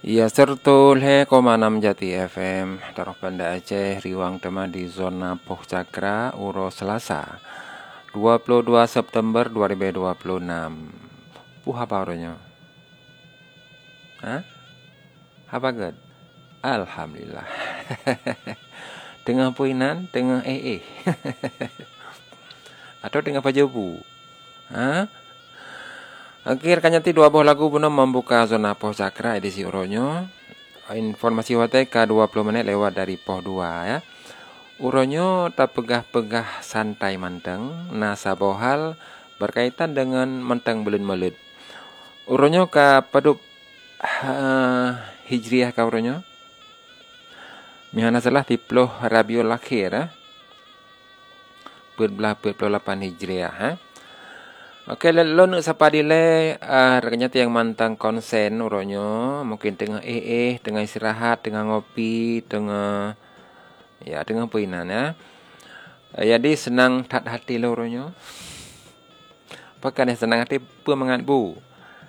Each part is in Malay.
Ya sertul he koma 6 Jati FM Taruh Banda Aceh Riwang tema di zona Poh Cakra Uro Selasa 22 September 2026. Puh apa orangnya? Hah? Apa gad? Alhamdulillah. Tengah puinan, tengah atau tengah pajabu. Hah? Akhir kanyati dua buah lagu pun membuka zona Poh Cakra edisi uronyo. Informasi WTK 20 menit lewat dari Poh 2 ya. Uronyo tak pegah-pegah santai manteng. Nasa bohal berkaitan dengan menteng belun melut. Uronyo ka padup hijriah ka uronyo. Mihana salah tiploh Rabiul Akhir Berbelah 8 hijriah Okey, lalu nak sapa dile rekannya yang mantang konsen uronyo, mungkin tengah tengah istirahat, tengah ngopi, tengah puinan ya. Jadi senang tat hati lo uronyo. Pakai senang hati pemangat bu.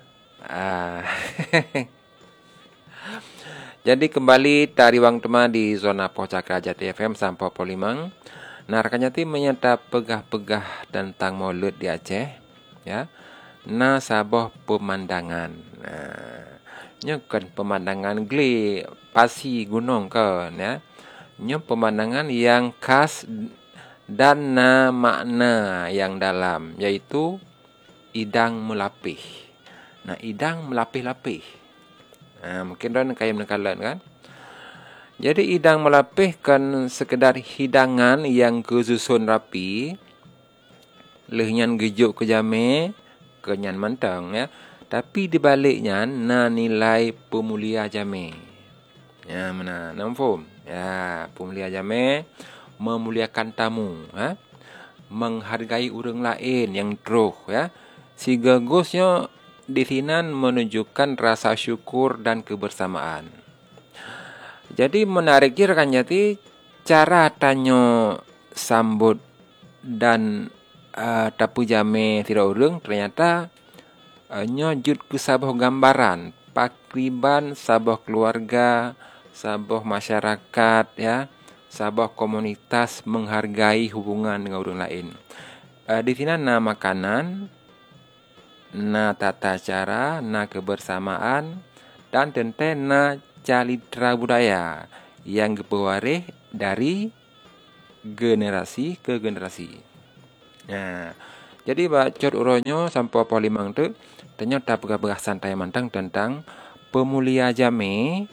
Jadi kembali dari wang tema di zona Poh Cakra Jati FM sampai Polimang. Nah, rekannya menyata pegah-pegah tentang Maulud di Aceh. Ya, na saboh pemandangan. Nya kan pemandangan geli pasi gunung kan ya. Nya pemandangan yang khas dan na makna yang dalam, yaitu idang melapih. Nah, idang melapih-lapih. Mungkin ron kayak menekalan kan. Jadi idang melapih kan sekedar hidangan yang kesusun rapi. Lehnyan gejuk ke jame, kenyan mantang ya. Tapi di baliknya na nilai pemulia jame. Ya mana? Namfum. Ya, pemulia jame memuliakan tamu, menghargai orang lain yang teruk ya. Si gagusnya di sinan menunjukkan rasa syukur dan kebersamaan. Jadi menarik rekan jati cara tanyo sambut dan tapu jame tidak urung ternyata nyojud ke sabuh gambaran pakriban sabuh keluarga, sabuh masyarakat ya, sabuh komunitas menghargai hubungan dengan orang lain. Di sini na makanan, na tata cara, na kebersamaan dan tentu na calitra budaya yang berwaris dari generasi ke generasi. Nah, jadi bacot uronyo sampai Polimang tu ternyata pegah-pegah santai mantang tentang pemulia jame.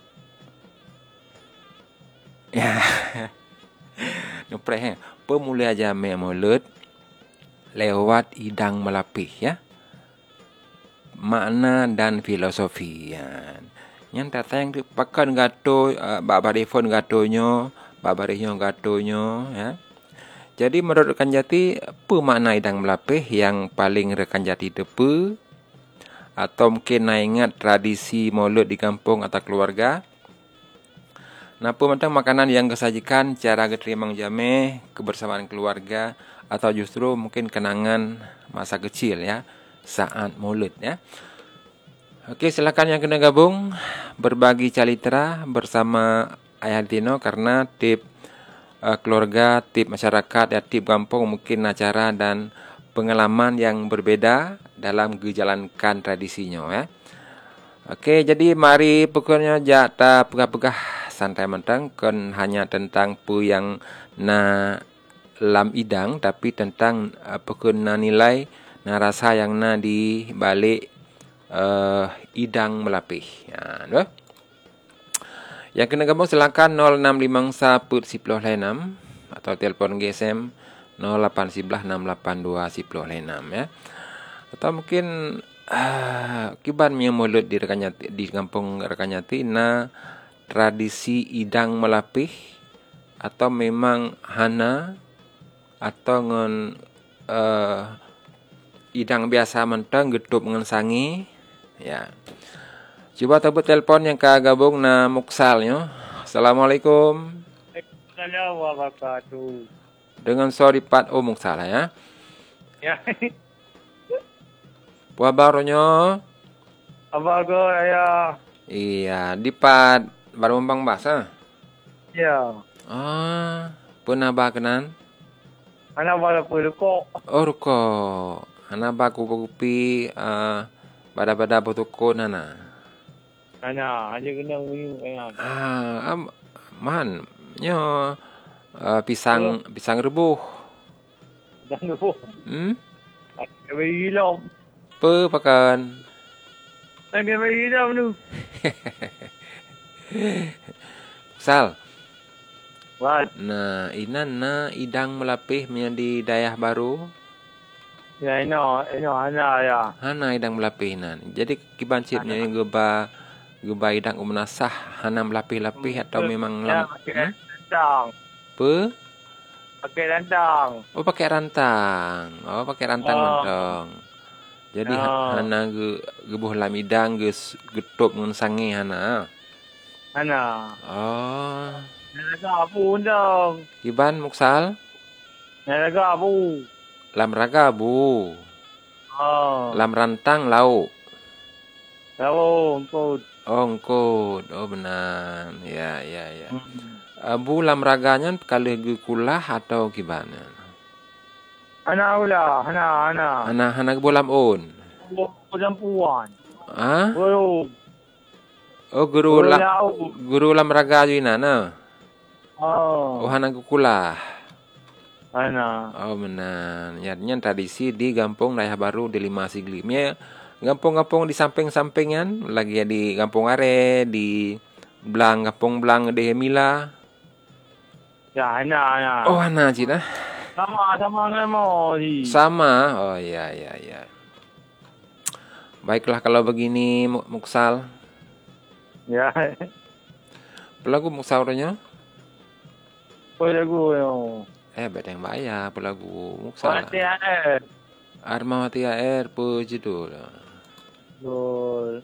Ya. Nupreh pemulia jame Maulud lewat idang melapih ya. Makna dan filosofi ya. Yang datang tu pakan gato babarifon gatonyo, babarihyo gatonyo ya. Jadi menurut rekan jati, apa makna idang melapih yang paling rekan jati tepu? Atau mungkin nak ingat tradisi Maulud di kampung atau keluarga? Napa tentang makanan yang kesajikan, cara keterimang jame, kebersamaan keluarga, atau justru mungkin kenangan masa kecil ya, saat Maulud ya. Okey, silakan yang kena gabung berbagi calitra bersama Ayah Dino karena tip keluarga, tip masyarakat, ya, tip kampung mungkin acara dan pengalaman yang berbeda dalam menjalankan tradisinya ya. Okey, jadi mari pokoknya jata pegah-pegah santai mentang kan hanya tentang pu yang na lam idang tapi tentang pokoknya nilai na rasa yang na di balik idang melapih. Ya, no? Yang kena gabung silakan 0656 atau telefon GSM 0811682006 ya. Atau mungkin kiban yang Maulud di rekannya di kampung rekannya na tradisi idang melapih atau memang hana atau ngon idang biasa mentang getup ngan sangi ya. Coba tebut telepon yang gabung na muksalnya. Assalamualaikum. Assalamualaikum wabarakatuh. Dengan sorry Pat muksal ya. Ya. Buah barunya. Apa go ya? Iya, dipat baru membang bahasa. Ya. Pernah kenan? Anak bala pulko. Oh, ruko. Hana ba kupi pada botoko nana. Anak, aja kena wingu kan. Man, nyo pisang rebuh. Dan tu. Bagi hilang. Pakan. Dia bagi hilang tu. Sal. What? Nah, inan na idang melapih menjadi daerah baru. Ya, ini anak ya. Hana idang melapih nan. Jadi kibancipnya geba idang menasah hana melapih-lapih atau memang pakai rantang. Pakai rantang. Oh, pakai rantang. Mentong. Jadi hana gebuh lam idang getup ngun sangi hana. Anak. Oh. Nelaga abu undang. Kiban muksal? Nelaga abu. Lam raga bu. Lam rantang lau. Lau, engkau. Oh, engkut. Oh, benar. Ya. Bu lam raganya kalau kulah atau gimana? Anak ulah, anak. Anak bolam on. Perempuan. Oh, guru lam raga juina na. Oh, hana kulah. Anak. Oh, benar. Yanya tradisi di Gampung Daerah Baru di Lima Sigli. Gampung-gampung di samping-sampingan, lagi di Gampung Are, di Gampung Belang di Hemila. Ya, anak. Oh, anak cina. Sama nama. Sama. Oh, ya. Baiklah kalau begini, Muksal. Ya. Pelagu Muksalnya? Pelagu yo. Beda yang bayar pelagu Muksal. THR. Arma THR pe judul. Betul.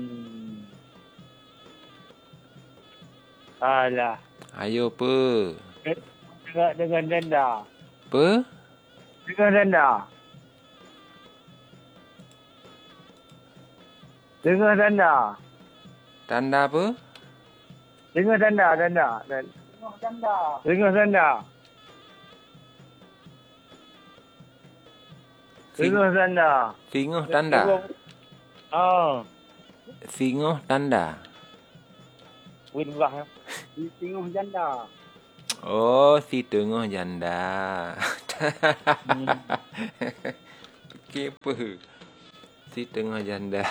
Alah. Ayo pe. Dengan denda. Pe? Dengan denda. Dengan denda. Tanda apa? Dengan denda. Dengan denda. Singoh tanda. Singoh tanda. Singoh tanda. Win bah. Singoh janda. Oh, si tengah janda. Kepa. Si tengah janda.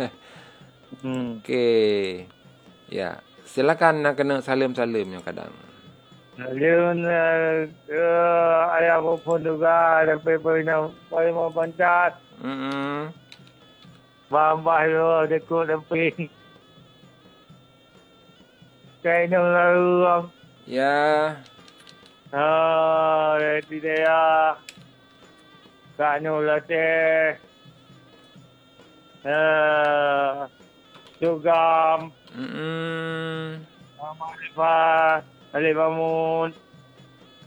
Okey. Ya, silakan nak kena salim-salimnya kadang. Salim ayah pun juga ada paper mau pancat. Bambah yo dekut demping. Kain lalu. Ya. Reti dia. Kanu latih. Jugam. Mama Alif Mamun.